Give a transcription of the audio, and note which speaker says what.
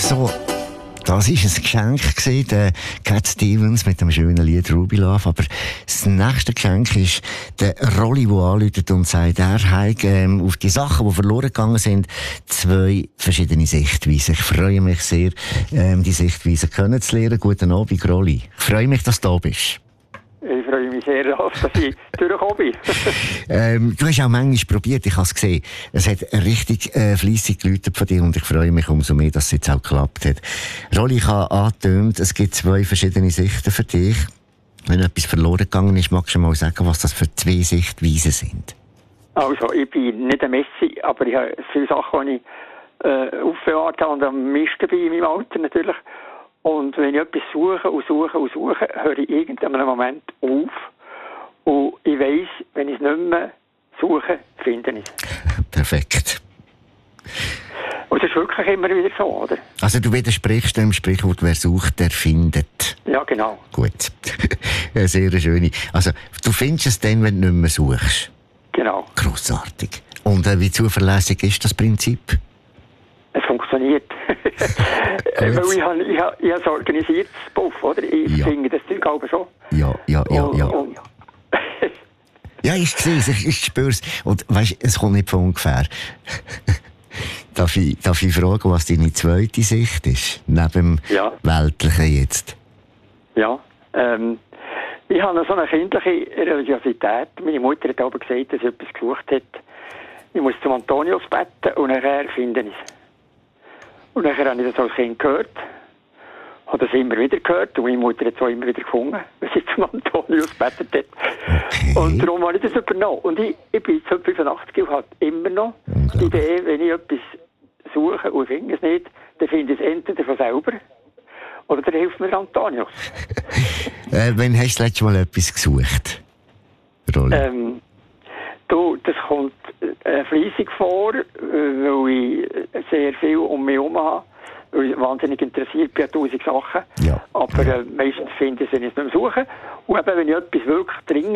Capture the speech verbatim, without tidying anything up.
Speaker 1: So, das war ein Geschenk gewesen, der Cat Stevens mit dem schönen Lied Ruby Love. Aber das nächste Geschenk ist der Rolli, der anruft und sagt, er hat ähm, auf die Sachen, die verloren gegangen sind, zwei verschiedene Sichtweisen. Ich freue mich sehr, ähm, die Sichtweisen kennenzulernen. Guten Abend, Rolli. Ich freue mich, dass du da bist.
Speaker 2: Ich freue mich sehr, dass ich durchgekommen bin.
Speaker 1: ähm, du hast auch manchmal probiert, ich habe es gesehen. Es hat richtig äh, fleissig geläutet von dir und ich freue mich umso mehr, dass es jetzt auch geklappt hat. Rolli, ich habe angetönt, es gibt zwei verschiedene Sichten für dich. Wenn etwas verloren gegangen ist, magst du mal sagen, was das für zwei Sichtweisen sind?
Speaker 2: Also, ich bin nicht ein Messi, aber ich habe viele Sachen, die ich äh, aufbewahrt habe und am meisten bin in meinem Alter natürlich. Und wenn ich etwas suche und suche und suche, höre ich irgendeinem Moment auf. Und ich weiss, wenn ich es nicht mehr suche, finde ich es.
Speaker 1: Perfekt.
Speaker 2: Und das ist wirklich immer wieder so, oder? Also
Speaker 1: du widersprichst dem Sprichwort, wer sucht, der findet.
Speaker 2: Ja, genau.
Speaker 1: Gut. Sehr schön. Also, du findest es dann, wenn du nicht mehr suchst?
Speaker 2: Genau.
Speaker 1: Grossartig. Und äh, wie zuverlässig ist das Prinzip?
Speaker 2: Es funktioniert. Weil ich habe ich hab, ich hab organisiert, das Puff, oder? Ich ja. finde das Zeug aber schon.
Speaker 1: Ja, ja, ja,
Speaker 2: und,
Speaker 1: ja.
Speaker 2: Und
Speaker 1: ja, ich sehe es, ich, ich spüre es. Und weißt, es kommt nicht von ungefähr. darf, ich, darf ich fragen, was deine zweite Sicht ist? Neben dem
Speaker 2: ja.
Speaker 1: Weltlichen jetzt?
Speaker 2: Ja, ähm, ich habe so eine kindliche Religiosität. Meine Mutter hat aber gesagt, dass sie etwas gesucht hat. Ich muss zum Antonius beten und nachher finde ich es. Und nachher habe ich das als Kind gehört. Habe das immer wieder gehört. Und meine Mutter hat es auch immer wieder gefunden, wenn sie zum Antonius gebetet hat.
Speaker 1: Okay.
Speaker 2: Und darum habe ich das übernommen. Und ich, ich bin jetzt fünfundachtzig und habe immer noch die Idee, wenn ich etwas suche und finde es nicht, dann finde ich es entweder von selber oder dann hilft mir Antonius.
Speaker 1: äh, wann hast du das letzte Mal etwas gesucht?
Speaker 2: Ähm, du, das kommt äh, fleissig vor, äh, weil ich sehr viel um mich herum habe, weil ich wahnsinnig interessiert bin an tausend Sachen.
Speaker 1: Ja.
Speaker 2: Aber äh, meistens finde ich es, wenn ich es nicht mehr suche. Und eben, wenn ich etwas wirklich dringend